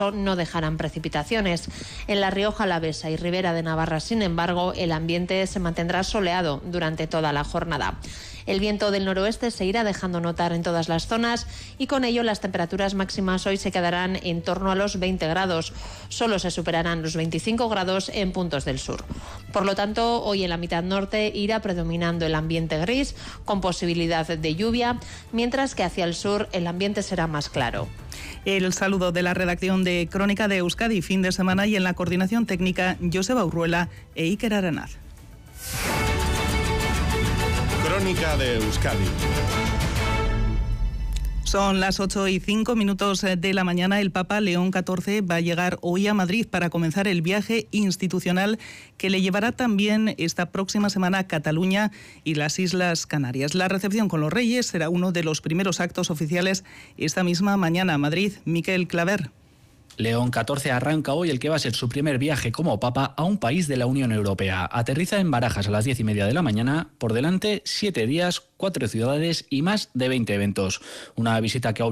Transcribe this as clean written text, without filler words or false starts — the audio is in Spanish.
no dejarán precipitaciones. En La Rioja Alavesa y Ribera de Navarra, sin embargo, el ambiente se mantendrá soleado durante toda la jornada. El viento del noroeste se irá dejando notar en todas las zonas y con ello las temperaturas máximas hoy se quedarán en torno a los 20 grados. Solo se superarán los 25 grados en puntos del sur. Por lo tanto, hoy en la mitad norte irá predominando el ambiente gris con posibilidad de lluvia, mientras que hacia el sur el ambiente será más claro. El saludo de la redacción de Crónica de Euskadi, fin de semana, y en la coordinación técnica Joseba Urruela e Iker Aranaz. Crónica de Euskadi. Son las 8:05 de la mañana. El Papa León XIV va a llegar hoy a Madrid para comenzar el viaje institucional que le llevará también esta próxima semana a Cataluña y las Islas Canarias. La recepción con los Reyes será uno de los primeros actos oficiales esta misma mañana. Madrid, Miquel Claver. León XIV arranca hoy el que va a ser su primer viaje como Papa a un país de la Unión Europea. Aterriza en Barajas a las 10:30 de la mañana. Por delante, 7 días, 4 ciudades y más de 20 eventos. Una visita que